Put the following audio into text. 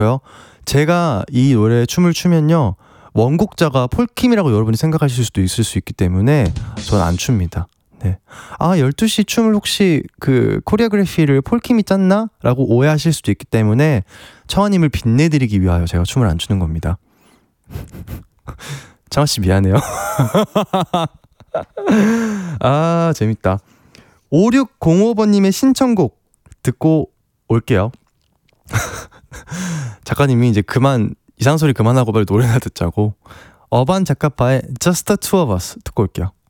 제가 이 노래 춤을 추면요, 원곡자가 폴킴이라고 여러분이 생각하실 수도 있을 수 있기 때문에 전 안 춥니다. 네. 12시 춤을 혹시 그 코리오그래피를 폴킴이 짰나? 라고 오해하실 수도 있기 때문에 청아님을 빛내드리기 위하여 제가 춤을 안 추는 겁니다. 청아씨 미안해요. 재밌다. 5605번님의 신청곡 듣고 올게요. 작가님이 이제 이상한 소리 그만하고 빨리 노래나 듣자고. 어반 자카파의 Just the Two of Us 듣고 올게요.